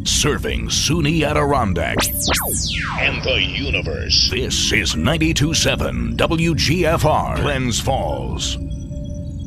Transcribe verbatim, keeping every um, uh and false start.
Serving SUNY Adirondack and the universe. This is ninety-two point seven W G F R, Glens Falls.